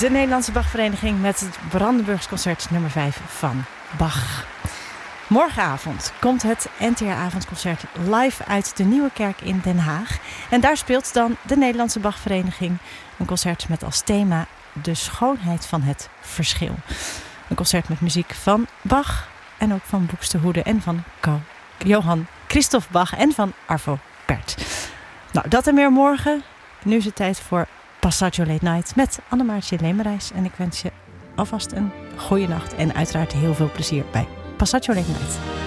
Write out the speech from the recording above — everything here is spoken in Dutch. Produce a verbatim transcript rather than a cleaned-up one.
de Nederlandse Bachvereniging met het Brandenburgs concert nummer vijf van Bach. Morgenavond komt het N T R-avondconcert live uit de Nieuwe Kerk in Den Haag. En daar speelt dan de Nederlandse Bachvereniging een concert met als thema de schoonheid van het verschil. Een concert met muziek van Bach en ook van Buxtehude en van Carl Johann Christoph Bach en van Arvo Pärt. Nou, dat en meer morgen. Nu is het tijd voor Passaggio Late Night met Annemaartje Lemerijs. En ik wens je alvast een goede nacht en uiteraard heel veel plezier bij Passaggio Late Night.